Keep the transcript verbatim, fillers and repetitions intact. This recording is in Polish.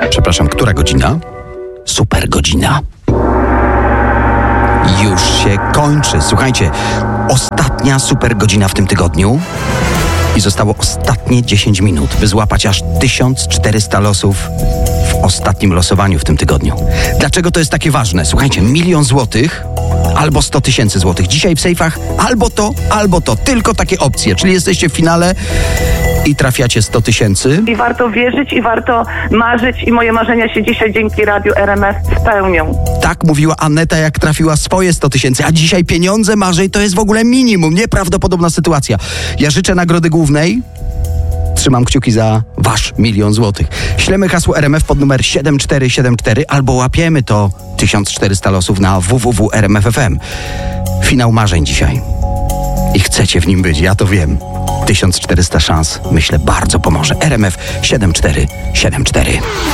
Przepraszam, która godzina? Super godzina. Już się kończy. Słuchajcie, ostatnia super godzina w tym tygodniu i zostało ostatnie dziesięć minut, by złapać aż tysiąc czterysta losów w ostatnim losowaniu w tym tygodniu. Dlaczego to jest takie ważne? Słuchajcie, milion złotych albo sto tysięcy złotych. Dzisiaj w sejfach albo to, albo to. Tylko takie opcje. Czyli jesteście w finale i trafiacie sto tysięcy. I warto wierzyć, i warto marzyć, i moje marzenia się dzisiaj dzięki Radiu R M F spełnią. Tak mówiła Aneta, jak trafiła swoje sto tysięcy, a dzisiaj pieniądze marzeń to jest w ogóle minimum. Nieprawdopodobna sytuacja. Ja życzę nagrody głównej. Trzymam kciuki za wasz milion złotych. Ślemy hasło R M F pod numer siedem cztery siedem cztery albo łapiemy to tysiąc czterysta losów na w w w kropka r m f kropka f m. Finał marzeń dzisiaj. I chcecie w nim być, ja to wiem. tysiąc czterysta szans, myślę, bardzo pomoże. R M F siedem cztery siedem cztery.